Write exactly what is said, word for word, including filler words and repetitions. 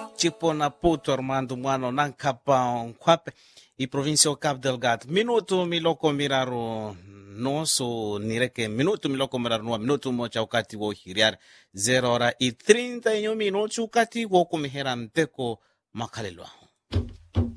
tipo na Puto Armando Mwano Nankapa Nkwape e província Cabo Delgado. Minuto miloko miraru nosso nireke minuto miloko miraru no minuto moja wakati wo hiriar zero hora e trinta e um minutos wakati wo kumihera mteko makalelwa.